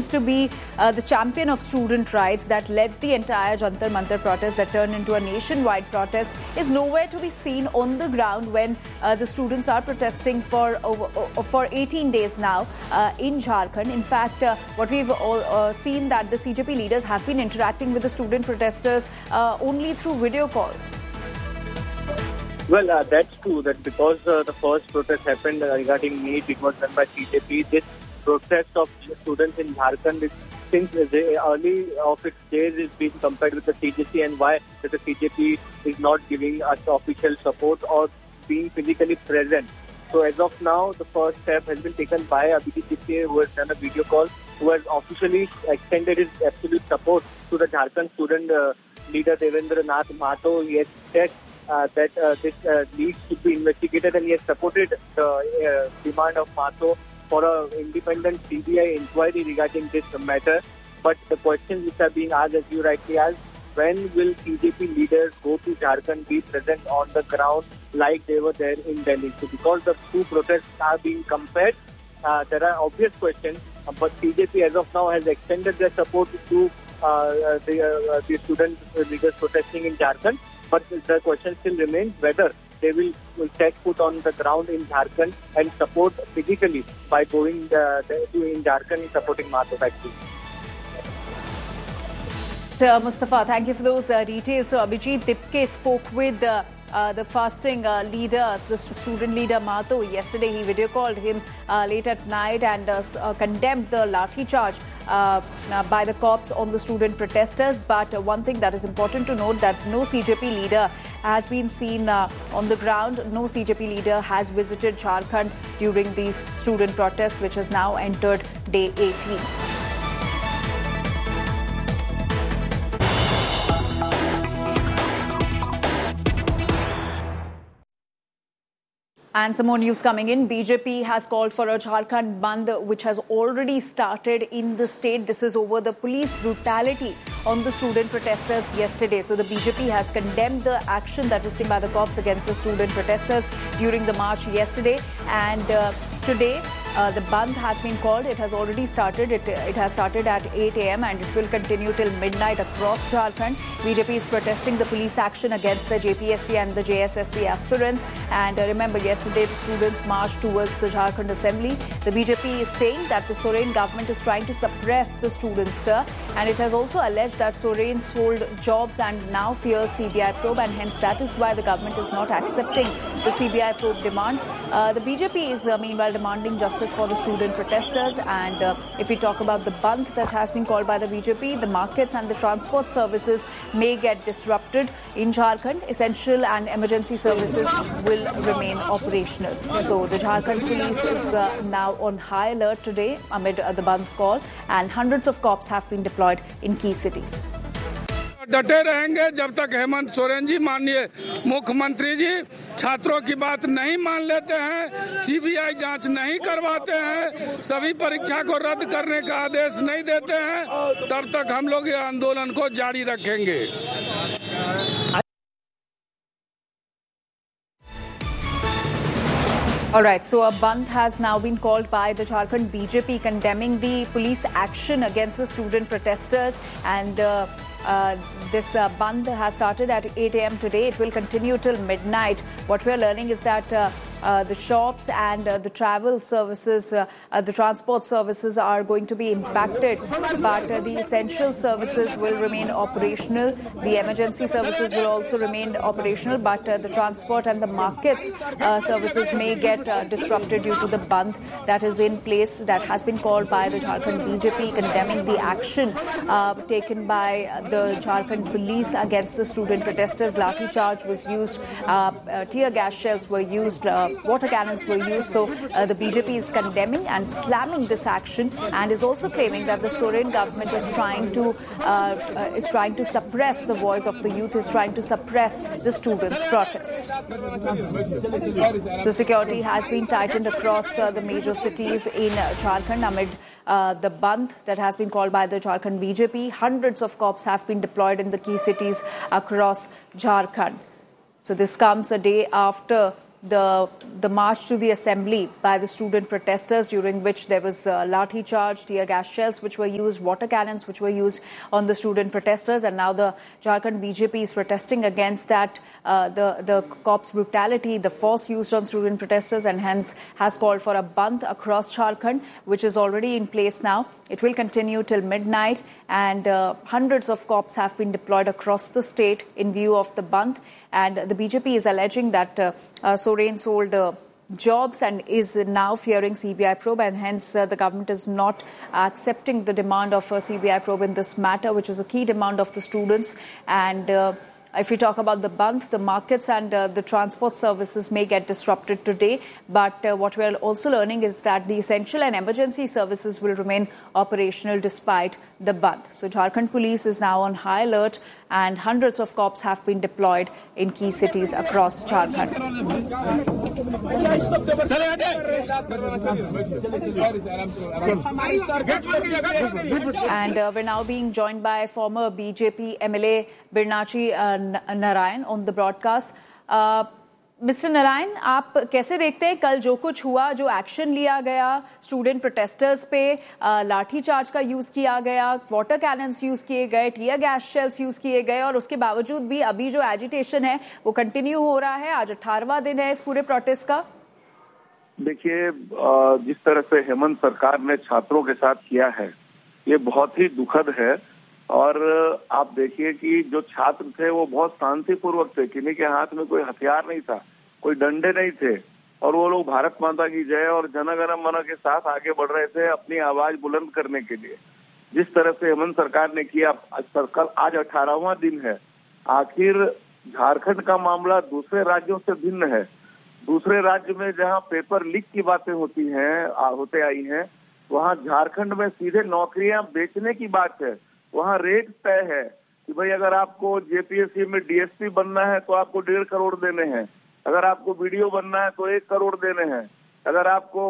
used to be the champion of student rights that led the entire Jantar Mantar protest that turned into a nationwide protest, is nowhere to be seen on the ground when the students are protesting for 18 days now in Jharkhand. In fact, what we've all seen that the CJP leaders have been interacting with the student protesters only through video call. Well, that's true, that because the first protest happened regarding NEET, it was done by CJP. This protest of students in Jharkhand is, since the early of its days, is being compared with the CJP, and why that the CJP is not giving us official support or being physically present. So as of now, the first step has been taken by Abhijit Tipke, who has done a video call, who has officially extended his absolute support to the Jharkhand student leader Devendra Nath Mahato. He has said that this needs to be investigated, and he has supported the demand of Mahato for an independent CBI inquiry regarding this matter. But the questions which are being asked, as you rightly asked, when will CJP leaders go to Jharkhand, be present on the ground like they were there in Delhi? So because the two protests are being compared, there are obvious questions, but CJP as of now has extended their support to the student leaders protesting in Jharkhand. But the question still remains whether they will set foot on the ground in Jharkhand and support physically by going in Jharkhand and supporting Mahato factory. Mustafa, thank you for those details. So Abhijit Tipke spoke with the fasting leader, the student leader Mahato yesterday. He video called him late at night and condemned the lathi charge by the cops on the student protesters. But one thing that is important to note, that no CJP leader has been seen on the ground. No CJP leader has visited Jharkhand during these student protests, which has now entered day 18. And some more news coming in. BJP has called for a Jharkhand Bandh, which has already started in the state. This is over the police brutality on the student protesters yesterday. So the BJP has condemned the action that was taken by the cops against the student protesters during the march yesterday. And today, the Bandh has been called. It has already started. It has started at 8 a.m. and it will continue till midnight across Jharkhand. BJP is protesting the police action against the JPSC and the JSSC aspirants. And remember, yesterday the students marched towards the Jharkhand Assembly. The BJP is saying that the Soren government is trying to suppress the student stir. And it has also alleged that Soren sold jobs and now fears CBI probe. And hence that is why the government is not accepting the CBI probe demand. The BJP is meanwhile demanding justice for the student protesters. And if we talk about the Bandh that has been called by the BJP, the markets and the transport services may get disrupted in Jharkhand. Essential and emergency services will remain operational. So the Jharkhand police is now on high alert today amid the Bandh call, and hundreds of cops have been deployed in key cities. डटे रहेंगे जब तक हेमंत सोरेन जी, माननीय मुख्यमंत्री जी, छात्रों की बात नहीं मान लेते हैं, सीबीआई जांच नहीं करवाते हैं, सभी परीक्षा को रद्द करने का आदेश नहीं देते हैं, तब तक हम लोग ये आंदोलन को जारी रखेंगे। All right, so a Bandh has now been called by the Jharkhand BJP, condemning the police action against the student protesters. And this Bandh has started at 8 a.m. today. It will continue till midnight. What we are learning is that the shops and the travel services, the transport services are going to be impacted, but the essential services will remain operational. The emergency services will also remain operational, but the transport and the markets services may get disrupted due to the Bandh that is in place, that has been called by the Jharkhand BJP, condemning the action taken by the Jharkhand police against the student protesters. Lathi charge was used, tear gas shells were used, water cannons were used. So the BJP is condemning and slamming this action, and is also claiming that the Soren government is trying to suppress the voice of the youth, is trying to suppress the students' protests. So security has been tightened across the major cities in Jharkhand amid the Bandh that has been called by the Jharkhand BJP. Hundreds of cops have been deployed in the key cities across Jharkhand. So this comes a day after the march to the assembly by the student protesters, during which there was lathi charge, tear gas shells which were used, water cannons which were used on the student protesters, and now the Jharkhand BJP is protesting against that, the cops' brutality, the force used on student protesters, and hence has called for a bandh across Jharkhand, which is already in place now. It will continue till midnight, and hundreds of cops have been deployed across the state in view of the bandh. And the BJP is alleging that Soren sold jobs and is now fearing CBI probe, and hence the government is not accepting the demand of a CBI probe in this matter, which is a key demand of the students. And if we talk about the bandh, the markets and the transport services may get disrupted today. But what we are also learning is that the essential and emergency services will remain operational despite the bandh. So Jharkhand police is now on high alert, and hundreds of cops have been deployed in key cities across Jharkhand. And we're now being joined by former BJP MLA Birnachi Narayan on the broadcast. Mister Narayan, आप कैसे देखते हैं कल जो कुछ हुआ, जो action लिया गया स्टूडेंट प्रोटेस्टर्स पे, लाठी चार्ज का यूज किया गया, वाटर कैनन्स यूज किए गए, टियर गैस शेल्स यूज किए गए, और उसके बावजूद भी अभी जो एजिटेशन है वो कंटिन्यू हो रहा है। आज 18वां दिन है इस पूरे प्रोटेस्ट का। देखिए, जिस तरह से हेमंत सरकार ने छात्रों के साथ किया है ये बहुत ही दुखद है। और आप देखिए कि जो छात्र थे वो बहुत शांतिपूर्वक थे, किन्हीं के हाथ में कोई हथियार नहीं था, कोई डंडे नहीं थे, और वो लोग भारत माता की जय और जन गण मन के साथ आगे बढ़ रहे थे अपनी आवाज बुलंद करने के लिए। जिस तरह से हेमंत सरकार ने किया, सरकार आज 18वां दिन है। आखिर झारखंड का मामला दूसरे राज्यों से भिन्न है। दूसरे राज्य में जहां पेपर लीक की बातें होते आई हैं, वहां झारखंड में सीधे नौकरियां बेचने की बात है। वहाँ रेट तय है कि भाई अगर आपको जेपीएससी में डीएसपी बनना है तो आपको 1.5 करोड़ देने हैं, अगर आपको वीडियो बनना है तो 1 करोड़ देने हैं, अगर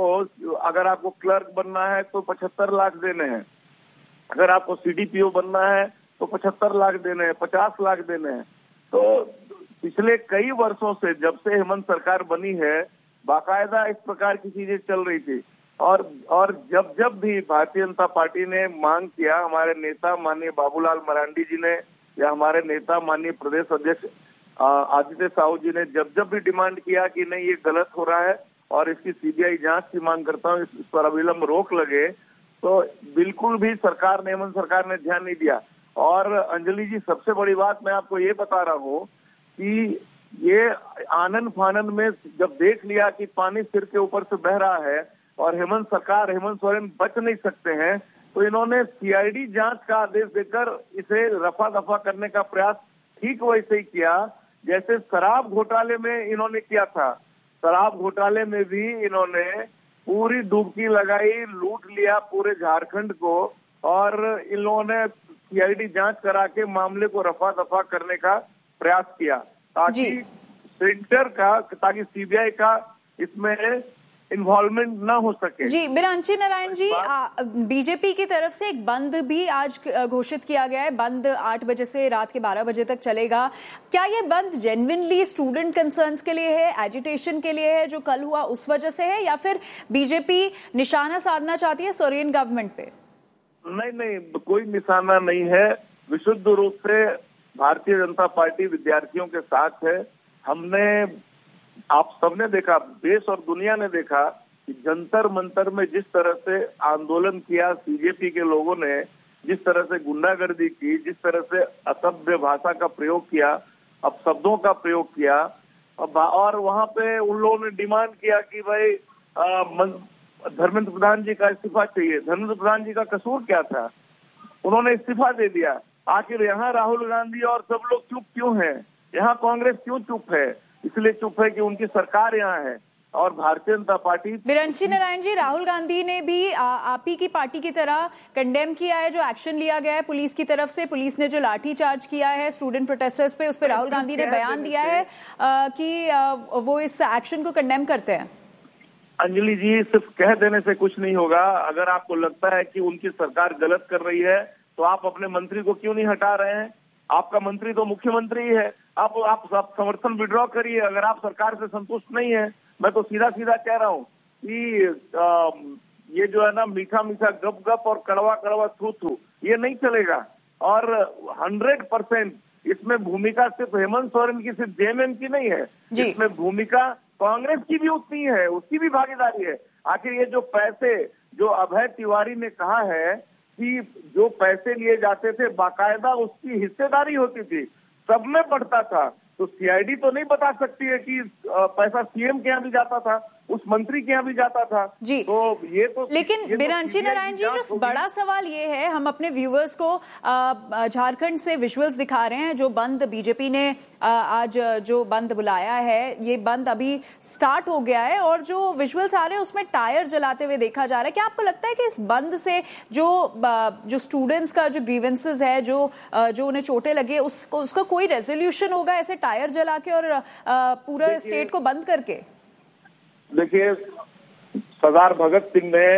आपको क्लर्क बनना है तो 75 लाख देने हैं, अगर आपको सीडीपीओ बनना है तो 75 लाख देने हैं, 50 लाख देने हैं। तो पिछले कई वर्षों से, जब से हेमंत सरकार बनी है, बाकायदा इस प्रकार की चीजें चल रही थी। और जब भी भारतीय जनता पार्टी ने मांग किया, हमारे नेता माननीय बाबूलाल मरांडी जी ने या हमारे नेता माननीय प्रदेश अध्यक्ष आदित्य साहू जी ने जब भी डिमांड किया कि नहीं ये गलत हो रहा है और इसकी सीबीआई जांच की मांग करता हूँ, इस पर अविलंब रोक लगे, तो बिल्कुल भी हेमंत सरकार ने ध्यान नहीं दिया। और अंजलि जी, सबसे बड़ी बात मैं आपको ये बता रहा हूँ कि ये आनन फानन में जब देख लिया कि पानी सिर के ऊपर से बह रहा है और हेमंत सोरेन बच नहीं सकते हैं, तो इन्होंने सीआईडी जांच का आदेश देकर इसे रफा दफा करने का प्रयास ठीक वैसे ही किया जैसे शराब घोटाले में इन्होंने किया था। शराब घोटाले में भी इन्होंने पूरी डुबकी लगाई, लूट लिया पूरे झारखंड को, और इन लोगों ने सीआईडी जांच करा के मामले को रफा दफा करने का प्रयास किया ताकि सीबीआई का इसमें इन्वॉल्वमेंट ना हो सके। जी बिरांची नारायण जी, बीजेपी की तरफ से एक बंद भी आज घोषित किया गया है। बंद 8 बजे से रात के 12 बजे तक चलेगा। क्या ये बंद जेन्युइनली स्टूडेंट कंसर्न्स के लिए है, एजिटेशन के लिए है जो कल हुआ उस वजह से है, या फिर बीजेपी निशाना साधना चाहती है सोरेन गवर्नमेंट पे? नहीं, कोई निशाना नहीं है। विशुद्ध रूप से भारतीय जनता पार्टी विद्यार्थियों के साथ है। आप सबने देखा, देश और दुनिया ने देखा कि जंतर मंतर में जिस तरह से आंदोलन किया बीजेपी के लोगों ने, जिस तरह से गुंडागर्दी की, जिस तरह से असभ्य भाषा का प्रयोग किया, अपशब्दों का प्रयोग किया, और वहां पे उन लोगों ने डिमांड किया कि भाई धर्मेंद्र प्रधान जी का इस्तीफा चाहिए। धर्मेंद्र प्रधान जी का कसूर क्या था? उन्होंने इस्तीफा दे दिया। आखिर यहाँ राहुल गांधी और सब लोग चुप क्यों हैं? यहाँ कांग्रेस क्यों चुप है? इसलिए चुप है कि उनकी सरकार यहाँ है और भारतीय जनता पार्टी। बिरंची नारायण जी, राहुल गांधी ने भी आप ही की पार्टी की तरह कंडेम किया है जो एक्शन लिया गया है पुलिस की तरफ से। पुलिस ने जो लाठी चार्ज किया है स्टूडेंट प्रोटेस्टर्स पे, उस पर राहुल गांधी ने बयान दिया है कि वो इस एक्शन को कंडेम करते हैं। अंजलि जी, सिर्फ कह देने से कुछ नहीं होगा। अगर आपको लगता है कि उनकी सरकार गलत कर रही है तो आप अपने मंत्री को क्यों नहीं हटा रहे हैं? आपका मंत्री तो मुख्यमंत्री ही है। आप समर्थन विड्रॉ करिए अगर आप सरकार से संतुष्ट नहीं है। मैं तो सीधा सीधा कह रहा हूँ कि ये जो है ना मीठा मीठा गप गप और कड़वा कड़वा थू थू, ये नहीं चलेगा। और 100% इसमें भूमिका सिर्फ हेमंत सोरेन की, सिर्फ जेएमएम की नहीं है, इसमें भूमिका कांग्रेस की भी उतनी है, उसकी भी भागीदारी है। आखिर ये जो पैसे, जो अभय तिवारी ने कहा है कि जो पैसे लिए जाते थे बाकायदा उसकी हिस्सेदारी होती थी, सब में बढ़ता था, तो सीआईडी तो नहीं बता सकती है कि पैसा सीएम के यहाँ भी जाता था, उस मंत्री के यहाँ भी जाता था जी। तो ये तो लेकिन बिरांची नारायण जी, जो बड़ा सवाल ये है, हम अपने व्यूअर्स को झारखंड से विजुअल्स दिखा रहे हैं, जो बंद बीजेपी ने आज जो बंद बुलाया है, ये बंद अभी स्टार्ट हो गया है और जो विजुअल्स आ रहे हैं उसमें टायर जलाते हुए देखा जा रहा है। क्या आपको लगता है कि इस बंद से जो स्टूडेंट्स का जो ग्रीवेंसेस है, जो उन्हें चोटें लगे, उसका कोई रेजोल्यूशन होगा ऐसे टायर जला के और पूरा स्टेट को बंद करके? देखिए, सरदार भगत सिंह ने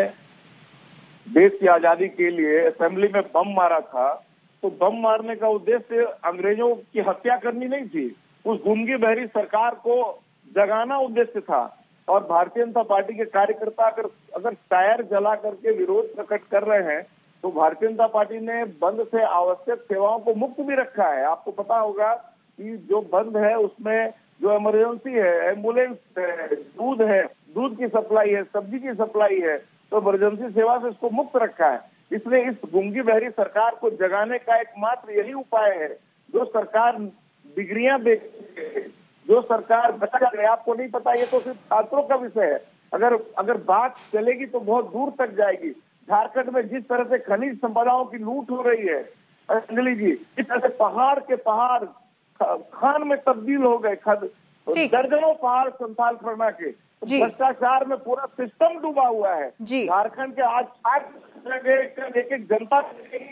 देश की आजादी के लिए असेंबली में बम मारा था, तो बम मारने का उद्देश्य अंग्रेजों की हत्या करनी नहीं थी, उस गूंगी बहरी सरकार को जगाना उद्देश्य था। और भारतीय जनता पार्टी के कार्यकर्ता अगर टायर जला करके विरोध प्रकट कर रहे हैं, तो भारतीय जनता पार्टी ने बंद से आवश्यक सेवाओं को मुक्त भी रखा है। आपको पता होगा कि जो बंद है उसमें जो इमरजेंसी है, एम्बुलेंस है, दूध की सप्लाई है, सब्जी की सप्लाई है, तो इमरजेंसी सेवा से इसको मुक्त रखा है। इसलिए इस गूंगी बहरी सरकार को जगाने का एकमात्र यही उपाय है। जो सरकार डिग्रियां देती, जो सरकार बचा रहे, आपको नहीं पता, ये तो सिर्फ छात्रों का विषय है। अगर बात चलेगी तो बहुत दूर तक जाएगी। झारखंड में जिस तरह से खनिज संपदाओं की लूट हो रही है अंजलि जी, इस तरह से पहाड़ के पहाड़ खान में तब्दील हो गए, दर्जनों पहाड़ संथाल फरमा के, भ्रष्टाचार में पूरा सिस्टम डूबा हुआ है। झारखंड के आज एक जनता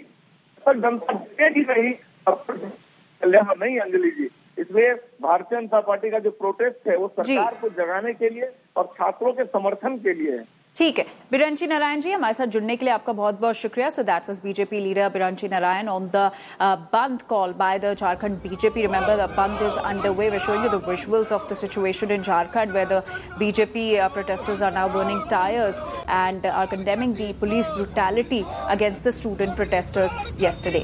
देगी नहीं, नहीं अंजलि जी। इसलिए भारतीय जनता पार्टी का जो प्रोटेस्ट है वो सरकार को जगाने के लिए और छात्रों के समर्थन के लिए है। ठीक है, बिरांची नारायण जी, हमारे साथ जुड़ने के लिए आपका बहुत बहुत शुक्रिया। So that was BJP leader Biranchi Narayan on the band call by the Jharkhand BJP. Remember, the band is underway. We're showing you the visuals of the situation in Jharkhand, where the BJP protesters are now burning tires and are condemning the police brutality against the student protesters yesterday.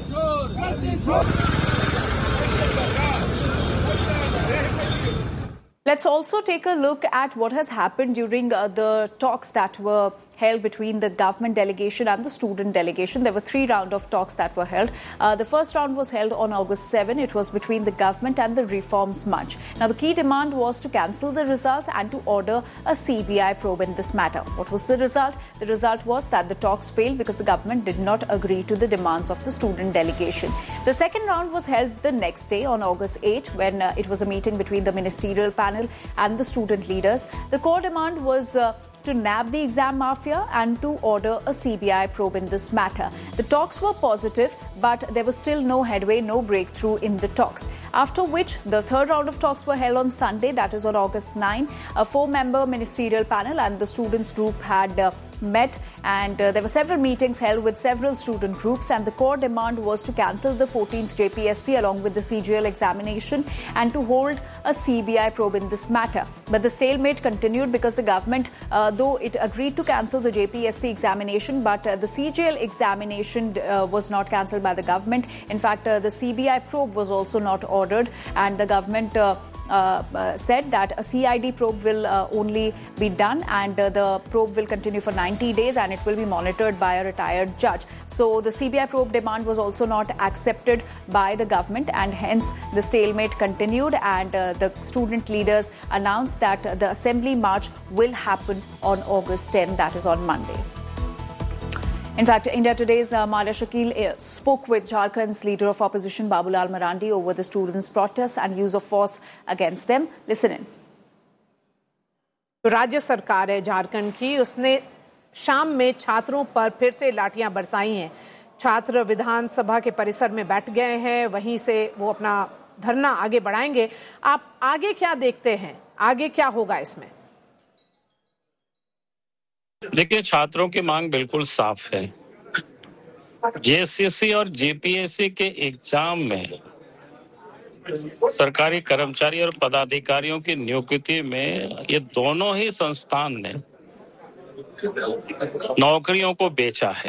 Let's also take a look at what has happened during the talks that were held between the government delegation and the student delegation. There were 3 rounds of talks that were held. The first round was held on August 7. It was between the government and the reforms munch. Now, the key demand was to cancel the results and to order a CBI probe in this matter. What was the result? The result was that the talks failed because the government did not agree to the demands of the student delegation. The second round was held the next day on August 8, when it was a meeting between the ministerial panel and the student leaders. The core demand was to nab the exam mafia and to order a CBI probe in this matter. The talks were positive, but there was still no headway, no breakthrough in the talks. After which, the third round of talks were held on Sunday, that is on August 9. A 4-member ministerial panel and the students group had met, and there were several meetings held with several student groups, and the core demand was to cancel the 14th JPSC along with the CGL examination and to hold a CBI probe in this matter. But the stalemate continued because the government, though it agreed to cancel the JPSC examination, but the CGL examination was not cancelled by the government. In fact, the CBI probe was also not ordered, and the government said that a CID probe will only be done, and the probe will continue for 90 days and it will be monitored by a retired judge. So the CBI probe demand was also not accepted by the government, and hence the stalemate continued, and the student leaders announced that the assembly march will happen on August 10, that is on Monday. In fact, India Today's Malia Shakil spoke with Jharkhand's leader of opposition Babulal Marandi over the students' protests and use of force against them. Listen in. राज्य सरकार है झारखंड की, उसने शाम में छात्रों पर फिर से लाठियां बरसाई हैं। छात्र विधानसभा के परिसर में बैठ गए हैं, वहीं से वो अपना धरना आगे बढ़ाएंगे। आप आगे क्या देखते हैं, आगे क्या होगा इसमें? देखिए, छात्रों की मांग बिल्कुल साफ है। जेएसएससी और जेपीएससी के एग्जाम में सरकारी कर्मचारी और पदाधिकारियों की नियुक्ति में ये दोनों ही संस्थान ने नौकरियों को बेचा है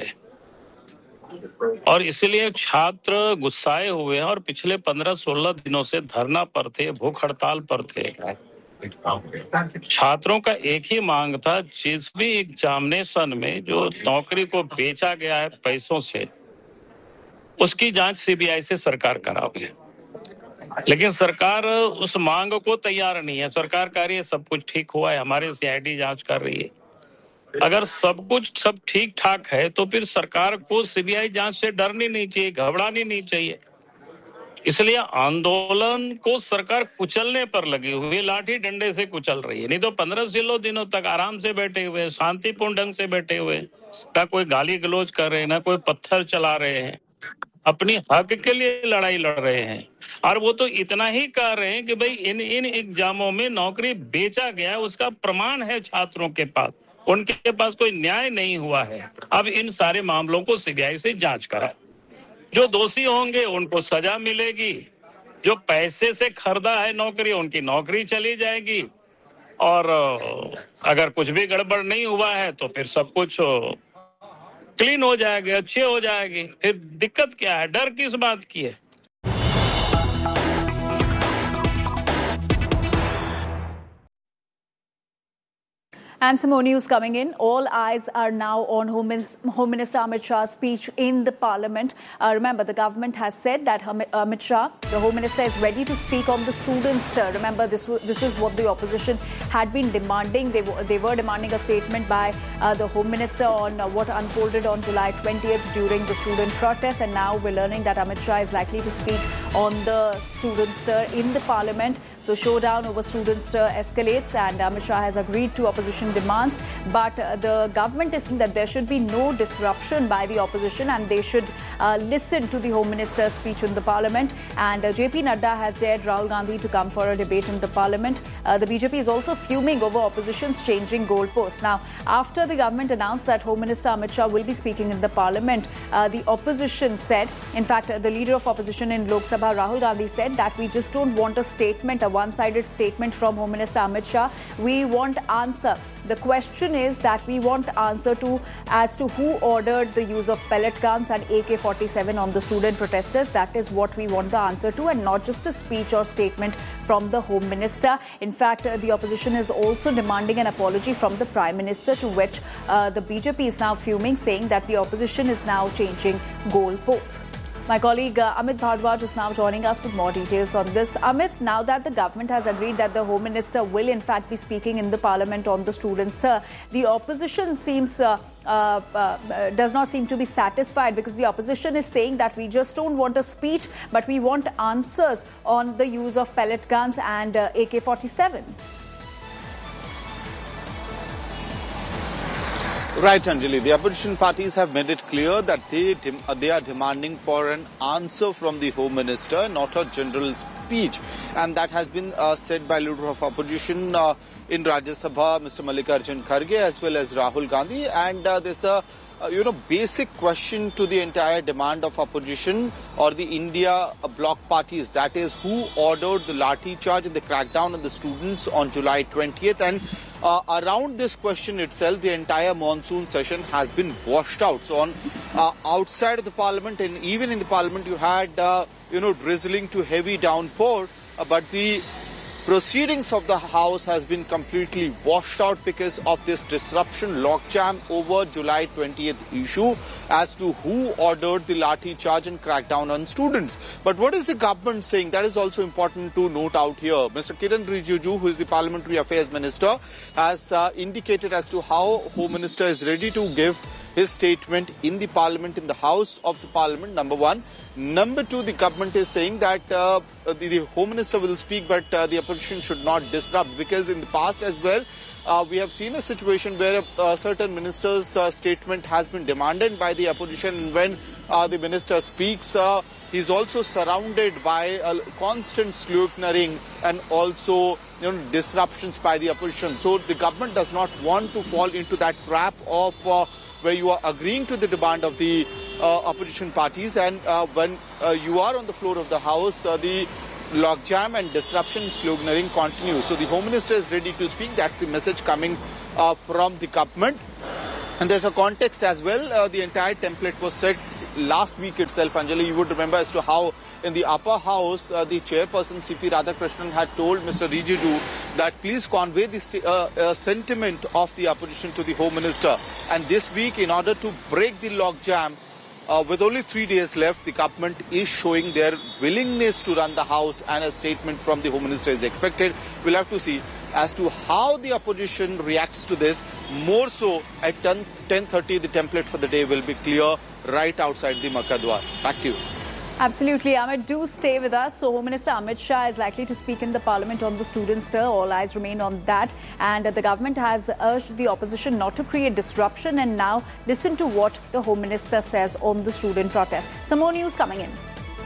और इसलिए छात्र गुस्साए हुए हैं और पिछले 15-16 दिनों से धरना पर थे, भूख हड़ताल पर थे। छात्रों का एक ही मांग था, जिस भी एग्जामिनेशन में जो नौकरी को बेचा गया है पैसों से, उसकी जांच सीबीआई से सरकार करावे। लेकिन सरकार उस मांग को तैयार नहीं है। सरकार कह रही है सब कुछ ठीक हुआ है, हमारे सीआईडी जांच कर रही है। अगर सब ठीक ठाक है तो फिर सरकार को सीबीआई जांच से डरनी नहीं चाहिए, घबरानी नहीं चाहिए। इसलिए आंदोलन को सरकार कुचलने पर लगी हुई, लाठी डंडे से कुचल रही है। नहीं तो 15-16 दिनों तक आराम से बैठे हुए, शांतिपूर्ण ढंग से बैठे हुए, ना कोई गाली गलौज कर रहे हैं, ना कोई पत्थर चला रहे हैं, अपनी हक के लिए लड़ाई लड़ रहे हैं। और वो तो इतना ही कह रहे हैं कि भाई इन एग्जामों में नौकरी बेचा गया है, उसका प्रमाण है छात्रों के पास, उनके पास कोई न्याय नहीं हुआ है। अब इन सारे मामलों को सीबीआई से जांच करा, जो दोषी होंगे उनको सजा मिलेगी, जो पैसे से खरीदा है नौकरी उनकी नौकरी चली जाएगी, और अगर कुछ भी गड़बड़ नहीं हुआ है तो फिर सब कुछ क्लीन हो जाएगी, अच्छे हो जाएगी। फिर दिक्कत क्या है, डर किस बात की है? And some more news coming in. All eyes are now on Home Minister Amit Shah's speech in the Parliament. Remember, the government has said that Amit Shah, the Home Minister, is ready to speak on the students' turn. Remember, this is what the opposition had been demanding. They were demanding a statement by the Home Minister on what unfolded on July 20th during the student protest. And now we're learning that Amit Shah is likely to speak on the students' turn in the Parliament. So showdown over students' turn escalates, and Amit Shah has agreed to opposition demands, but the government is saying that there should be no disruption by the opposition and they should listen to the Home Minister's speech in the Parliament. And JP Nadda has dared Rahul Gandhi to come for a debate in the Parliament. The BJP is also fuming over opposition's changing goalposts. Now, after the government announced that Home Minister Amit Shah will be speaking in the Parliament, the opposition said, in fact, the leader of opposition in Lok Sabha, Rahul Gandhi, said that we just don't want a statement, a one-sided statement from Home Minister Amit Shah. We want answer. The question is that we want answer as to who ordered the use of pellet guns and AK-47 on the student protesters. That is what we want the answer to, and not just a speech or statement from the Home Minister. In fact, the opposition is also demanding an apology from the Prime Minister, to which the BJP is now fuming, saying that the opposition is now changing goalposts. My colleague Amit Bhardwaj is now joining us with more details on this. Amit, now that the government has agreed that the Home Minister will in fact be speaking in the Parliament on the students' turn, the opposition seems does not seem to be satisfied, because the opposition is saying that we just don't want a speech, but we want answers on the use of pellet guns and AK-47. Right, Anjali. The opposition parties have made it clear that they are demanding for an answer from the Home Minister, not a general speech. And that has been said by leader of opposition in Rajya Sabha, Mr. Mallikarjun Kharge, as well as Rahul Gandhi. And there's a basic question to the entire demand of opposition or the India bloc parties. That is, who ordered the lathi charge and the crackdown on the students on July 20th. And around this question itself, the entire monsoon session has been washed out. So on outside of the Parliament and even in the Parliament, you had drizzling to heavy downpour, but the proceedings of the House has been completely washed out because of this disruption, logjam over July 20th issue as to who ordered the lathi charge and crackdown on students. But what is the government saying? That is also important to note out here. Mr. Kiran Rijiju, who is the Parliamentary Affairs Minister, has indicated as to how Home Minister is ready to give his statement in the Parliament, in the House of the Parliament, number one. Number two, the government is saying that the Home Minister will speak, but the opposition should not disrupt, because in the past as well, we have seen a situation where a certain minister's statement has been demanded by the opposition, and when the minister speaks, he's also surrounded by a constant scrutineering and also disruptions by the opposition. So the government does not want to fall into that trap of where you are agreeing to the demand of the opposition parties, and when you are on the floor of the House, the logjam and disruption in sloganeering continues. So the Home Minister is ready to speak. That's the message coming from the government. And there's a context as well. The entire template was set last week itself. Anjali, you would remember as to how in the upper house, the chairperson C.P. Radhakrishnan had told Mr. Rijiju that please convey the sentiment of the opposition to the Home Minister. And this week, in order to break the logjam, with only 3 days left, the government is showing their willingness to run the house, and a statement from the Home Minister is expected. We'll have to see as to how the opposition reacts to this. More so at 10:30, the template for the day will be clear right outside the Makadwar. Back to you. Absolutely, Amit. Do stay with us. So, Home Minister Amit Shah is likely to speak in the Parliament on the student stir. All eyes remain on that. And the government has urged the opposition not to create disruption. And now, listen to what the Home Minister says on the student protest. Some more news coming in.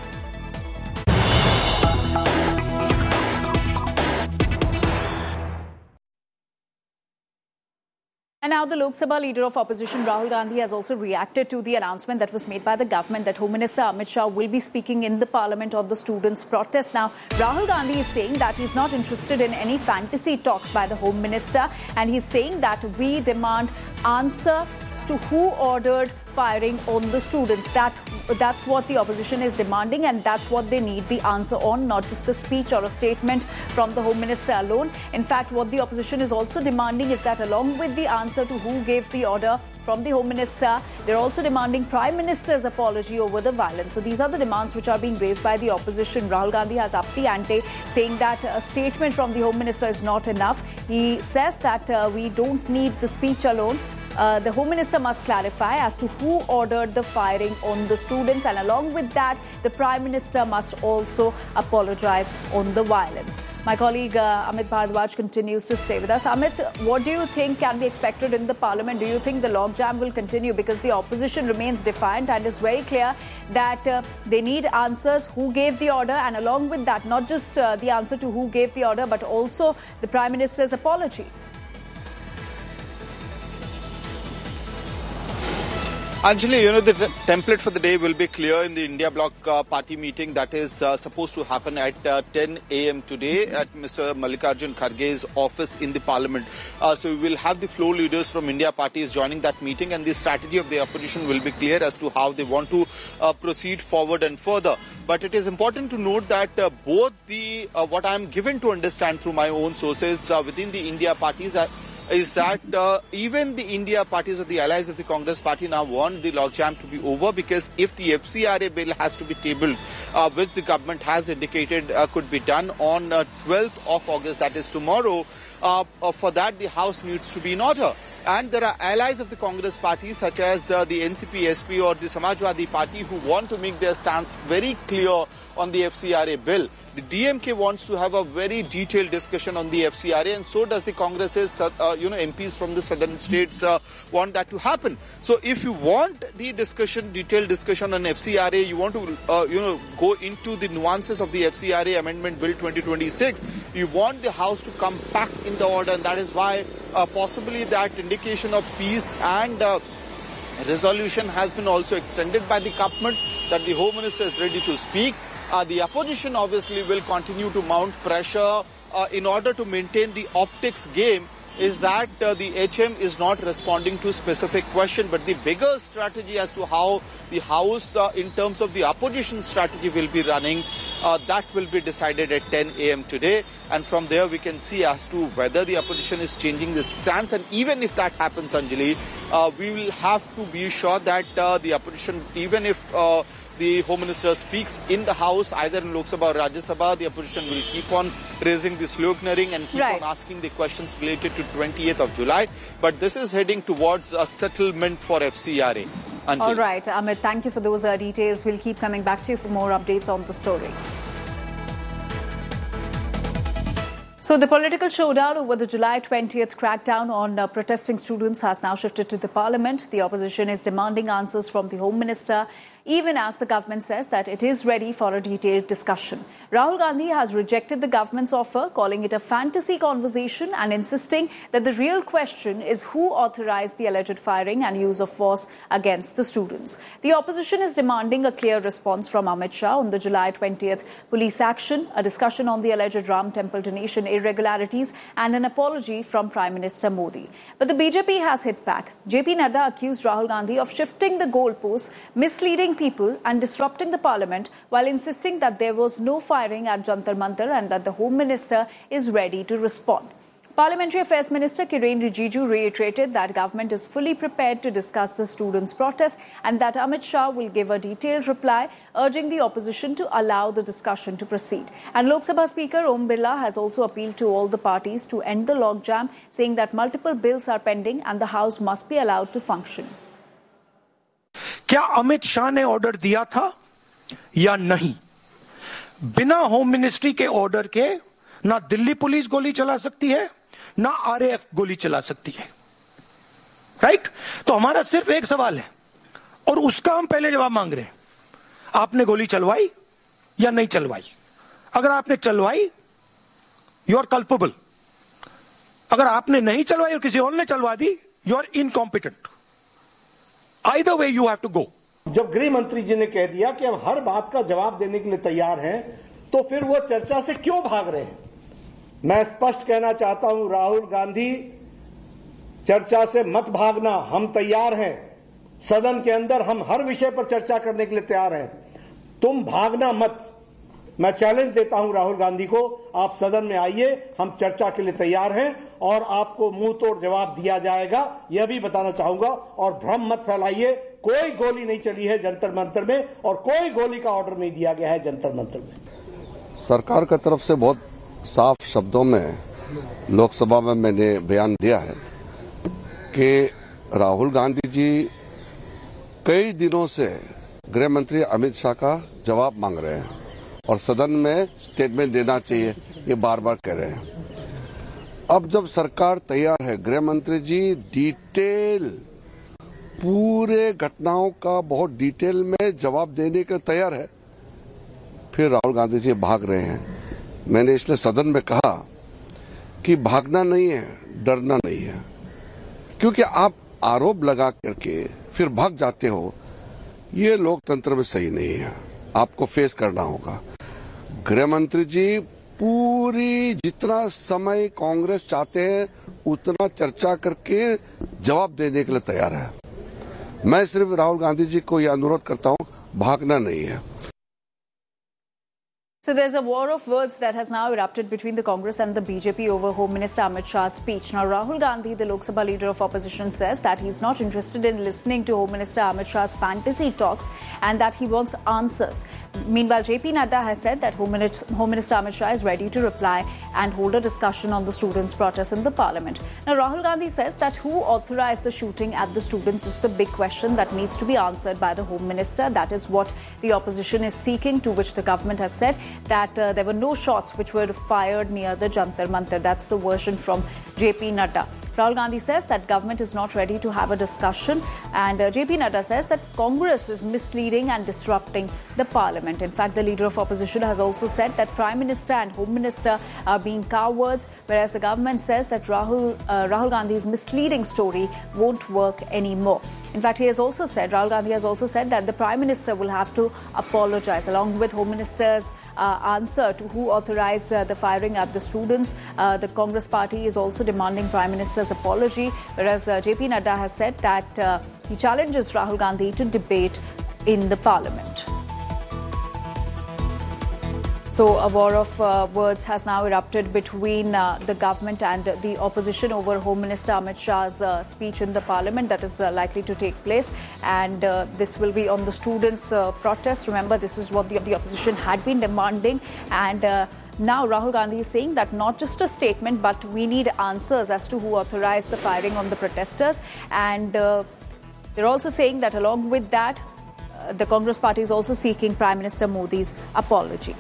And now the Lok Sabha leader of opposition Rahul Gandhi has also reacted to the announcement that was made by the government that Home Minister Amit Shah will be speaking in the Parliament on the students' protest. Now, Rahul Gandhi is saying that he's not interested in any fantasy talks by the Home Minister, and he's saying that we demand answer to who ordered firing on the students. That's what the opposition is demanding, and that's what they need the answer on, not just a speech or a statement from the Home Minister alone. In fact, what the opposition is also demanding is that along with the answer to who gave the order from the Home Minister, they're also demanding Prime Minister's apology over the violence. So these are the demands which are being raised by the opposition. Rahul Gandhi has upped the ante, saying that a statement from the Home Minister is not enough. He says that we don't need the speech alone. The Home Minister must clarify as to who ordered the firing on the students, and along with that, the Prime Minister must also apologize on the violence. My colleague Amit Bhardwaj continues to stay with us. Amit, what do you think can be expected in the Parliament? Do you think the logjam will continue? Because the opposition remains defiant and is very clear that they need answers, who gave the order, and along with that, not just the answer to who gave the order, but also the Prime Minister's apology. Anjali, you know, the template for the day will be clear in the India Bloc party meeting that is supposed to happen at 10 a.m. today at Mr. Mallikarjun Kharge's office in the Parliament. So we will have the floor leaders from India parties joining that meeting, and the strategy of the opposition will be clear as to how they want to proceed forward and further. But it is important to note that both the what I am given to understand through my own sources within the India parties is that even the India parties or the allies of the Congress party now want the logjam to be over, because if the FCRA bill has to be tabled, which the government has indicated could be done on 12th of August, that is tomorrow, for that the House needs to be in order. And there are allies of the Congress party such as the NCP, SP or the Samajwadi party who want to make their stance very clear on the FCRA bill. The DMK wants to have a very detailed discussion on the FCRA, and so does the Congress's, MPs from the southern states want that to happen. So if you want the discussion, detailed discussion on FCRA, you want to, go into the nuances of the FCRA Amendment Bill 2026, you want the House to come back in the order, and that is why possibly that indication of peace and resolution has been also extended by the government, that the Home Minister is ready to speak. The opposition obviously will continue to mount pressure in order to maintain the optics game, is that the HM is not responding to specific question, but the bigger strategy as to how the House in terms of the opposition strategy will be running, that will be decided at 10 a.m. today, and from there we can see as to whether the opposition is changing its stance. And even if that happens, Anjali, we will have to be sure that the opposition, even if the Home Minister speaks in the House, either in Lok Sabha or Rajya Sabha, the opposition will keep on raising the sloganeering and keep on asking the questions related to 28th of July. But this is heading towards a settlement for FCRA. Anjali. All right, Amit, thank you for those details. We'll keep coming back to you for more updates on the story. So the political showdown over the July 20th crackdown on protesting students has now shifted to the Parliament. The opposition is demanding answers from the Home Minister. even as the government says that it is ready for a detailed discussion. Rahul Gandhi has rejected the government's offer, calling it a fantasy conversation and insisting that the real question is who authorized the alleged firing and use of force against the students. The opposition is demanding a clear response from Amit Shah on the July 20th police action, a discussion on the alleged Ram Temple donation irregularities, and an apology from Prime Minister Modi. But the BJP has hit back. JP Nadda accused Rahul Gandhi of shifting the goalposts, misleading people and disrupting the parliament while insisting that there was no firing at Jantar Mantar and that the Home Minister is ready to respond. Parliamentary Affairs Minister Kiren Rijiju reiterated that government is fully prepared to discuss the students' protest and that Amit Shah will give a detailed reply, urging the opposition to allow the discussion to proceed. And Lok Sabha Speaker Om Birla has also appealed to all the parties to end the logjam, saying that multiple bills are pending and the House must be allowed to function. क्या अमित शाह ने order दिया था या नहीं? बिना home ministry के order के ना दिल्ली पुलिस गोली चला सकती है ना आरएएफ गोली चला सकती है, राइट? तो हमारा सिर्फ एक सवाल है और उसका हम पहले जवाब मांग रहे हैं। आपने गोली चलवाई या नहीं चलवाई? अगर आपने चलवाई, यू आर कल्पेबल। अगर आपने नहीं चलवाई और किसी और ने चलवा दी, you are incompetent. Either way you have to go. जब गृह मंत्री जी ने कह दिया कि हम हर बात का जवाब देने के लिए तैयार हैं, तो फिर वो चर्चा से क्यों भाग रहे हैं? मैं स्पष्ट कहना चाहता हूं, राहुल गांधी, चर्चा से मत भागना। हम तैयार हैं, सदन के अंदर हम हर विषय पर चर्चा करने के लिए तैयार हैं। तुम भागना मत। मैं चैलेंज देता हूं राहुल गांधी को, आप सदन में आइए, हम चर्चा के लिए तैयार हैं और आपको मुंह तोड़ जवाब दिया जाएगा, यह भी बताना चाहूंगा। और भ्रम मत फैलाइए, कोई गोली नहीं चली है जंतर मंतर में और कोई गोली का ऑर्डर नहीं दिया गया है जंतर मंतर में। सरकार की तरफ से बहुत साफ शब्दों में लोकसभा में मैंने बयान दिया है कि राहुल गांधी जी कई दिनों से गृह मंत्री अमित शाह का जवाब मांग रहे हैं और सदन में स्टेटमेंट देना चाहिए, ये बार बार कह रहे हैं। अब जब सरकार तैयार है, गृह मंत्री जी डिटेल पूरे घटनाओं का बहुत डिटेल में जवाब देने के तैयार है, फिर राहुल गांधी जी भाग रहे हैं। मैंने इसलिए सदन में कहा कि भागना नहीं है, डरना नहीं है, क्योंकि आप आरोप लगा करके फिर भाग जाते हो, ये लोकतंत्र में सही नहीं है। आपको फेस करना होगा। गृह मंत्री जी पूरी जितना समय कांग्रेस चाहते हैं उतना चर्चा करके जवाब देने के लिए तैयार है। मैं सिर्फ राहुल गांधी जी को यह अनुरोध करता हूं, भागना नहीं है। So there's a war of words that has now erupted between the Congress and the BJP over Home Minister Amit Shah's speech. Now, Rahul Gandhi, the Lok Sabha leader of opposition, says that he's not interested in listening to Home Minister Amit Shah's fantasy talks and that he wants answers. Meanwhile, JP Nadda has said that Home Minister Amit Shah is ready to reply and hold a discussion on the students' protest in the parliament. Now, Rahul Gandhi says that who authorized the shooting at the students is the big question that needs to be answered by the Home Minister. That is what the opposition is seeking, to which the government has said that there were no shots which were fired near the Jantar Mantar. That's the version from JP Nadda. Rahul Gandhi says that government is not ready to have a discussion, and JP Nadda says that Congress is misleading and disrupting the parliament. In fact, the leader of opposition has also said that Prime Minister and Home Minister are being cowards, whereas the government says that Rahul Gandhi's misleading story won't work anymore. In fact, Rahul Gandhi has also said that the Prime Minister will have to apologize, along with Home Minister's answer to who authorized the firing at the students. The Congress party is also demanding Prime Minister's apology, whereas JP Nadda has said that he challenges Rahul Gandhi to debate in the parliament. So a war of words has now erupted between the government and the opposition over Home Minister Amit Shah's speech in the parliament that is likely to take place. And this will be on the students' protest. Remember, this is what the opposition had been demanding. And now Rahul Gandhi is saying that not just a statement, but we need answers as to who authorized the firing on the protesters. And they're also saying that along with that, the Congress party is also seeking Prime Minister Modi's apology.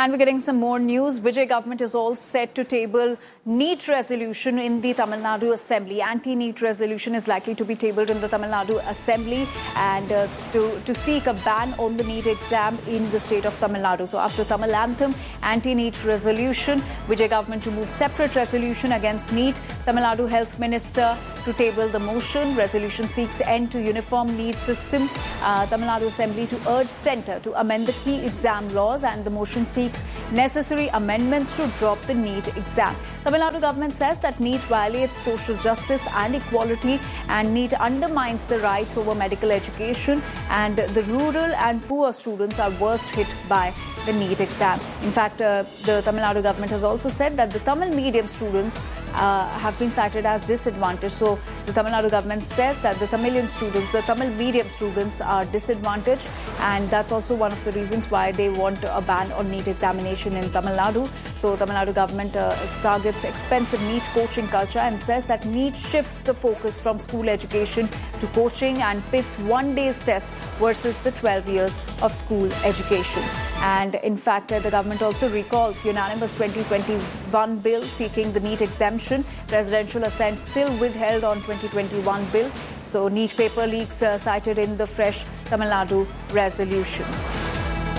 And we're getting some more news. Vijay government is all set to table NEET resolution in the Tamil Nadu Assembly. Anti-NEET resolution is likely to be tabled in the Tamil Nadu Assembly and to seek a ban on the NEET exam in the state of Tamil Nadu. So after Tamil Anthem, anti-NEET resolution, Vijay government to move separate resolution against NEET. Tamil Nadu Health Minister to table the motion. Resolution seeks end to uniform NEET system. Tamil Nadu Assembly to urge Centre to amend the key exam laws, and the motion seeks necessary amendments to drop the NEET exam. Tamil Nadu government says that NEET violates social justice and equality, and NEET undermines the rights over medical education, and the rural and poor students are worst hit by the NEET exam. In fact, the Tamil Nadu government has also said that the Tamil medium students have been cited as disadvantaged. So the Tamil Nadu government says that the Tamil medium students are disadvantaged, and that's also one of the reasons why they want a ban on NEET examination in Tamil Nadu. So Tamil Nadu government targets expensive NEET coaching culture and says that NEET shifts the focus from school education to coaching and pits one day's test versus the 12 years of school education. And in fact, the government also recalls unanimous 2021 bill seeking the NEET exemption. Presidential assent still withheld on 2021 bill. So NEET paper leaks cited in the fresh Tamil Nadu resolution.